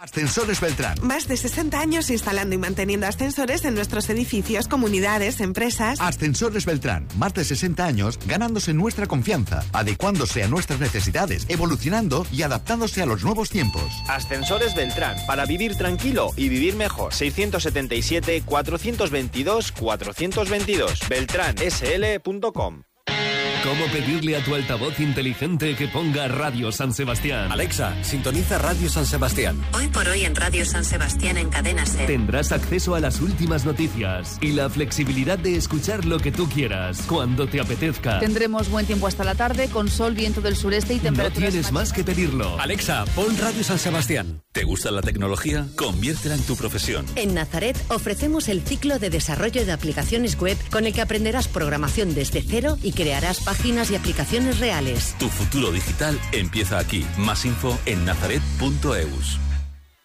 Ascensores Beltrán. Más de 60 años instalando y manteniendo ascensores en nuestros edificios, comunidades, empresas. Ascensores Beltrán. Más de 60 años ganándose nuestra confianza, adecuándose a nuestras necesidades, evolucionando y adaptándose a los nuevos tiempos. Ascensores Beltrán. Para vivir tranquilo y vivir mejor. 677-422-422. beltransl.com. ¿Cómo pedirle a tu altavoz inteligente que ponga Radio San Sebastián? Alexa, sintoniza Radio San Sebastián. Hoy por hoy en Radio San Sebastián en Cadena SER. Tendrás acceso a las últimas noticias y la flexibilidad de escuchar lo que tú quieras, cuando te apetezca. Tendremos buen tiempo hasta la tarde, con sol, viento del sureste y temperaturas... No tienes más que pedirlo. Alexa, pon Radio San Sebastián. ¿Te gusta la tecnología? Conviértela en tu profesión. En Nazaret ofrecemos el ciclo de desarrollo de aplicaciones web con el que aprenderás programación desde cero y crearás páginas y aplicaciones reales. Tu futuro digital empieza aquí. Más info en nazaret.eus.